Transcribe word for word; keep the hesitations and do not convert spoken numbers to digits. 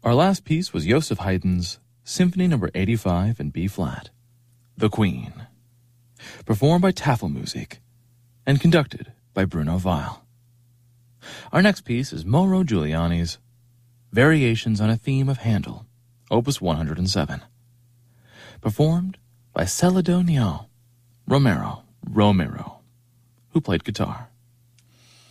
Our last piece was Joseph Haydn's Symphony Number eighty-five in B-flat, The Queen, performed by Tafelmusik and conducted by Bruno Weil. Our next piece is Mauro Giuliani's Variations on a Theme of Handel, Opus one hundred seven, performed by Celedonio Romero Romero, who played guitar.